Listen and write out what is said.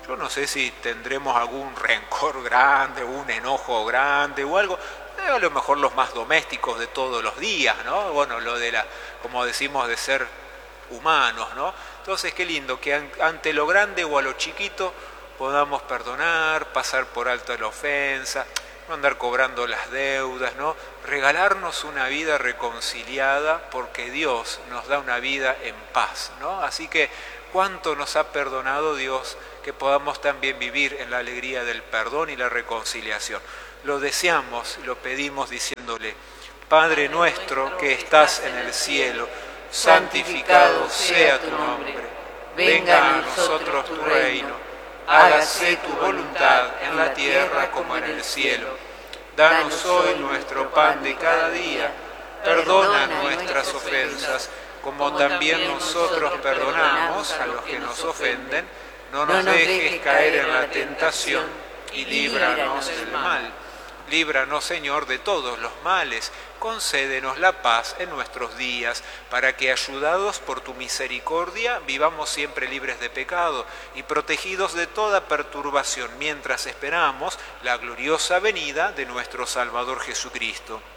yo no sé si tendremos algún rencor grande, un enojo grande o algo, a lo mejor los más domésticos de todos los días, ¿no? Bueno, lo de como decimos, de ser humanos, ¿no? Entonces, qué lindo que ante lo grande o a lo chiquito podamos perdonar, pasar por alto la ofensa, no andar cobrando las deudas, ¿no? Regalarnos una vida reconciliada porque Dios nos da una vida en paz, ¿no? Así que cuánto nos ha perdonado Dios, que podamos también vivir en la alegría del perdón y la reconciliación. Lo deseamos y lo pedimos diciéndole: Padre nuestro que estás en el cielo, santificado sea tu nombre, venga a nosotros tu reino. Hágase tu voluntad en la tierra como en el cielo. Danos hoy nuestro pan de cada día. Perdona nuestras ofensas, como también nosotros perdonamos a los que nos ofenden. No nos dejes caer en la tentación y líbranos del mal. Líbranos, Señor, de todos los males. Concédenos la paz en nuestros días, para que, ayudados por tu misericordia, vivamos siempre libres de pecado y protegidos de toda perturbación, mientras esperamos la gloriosa venida de nuestro Salvador Jesucristo.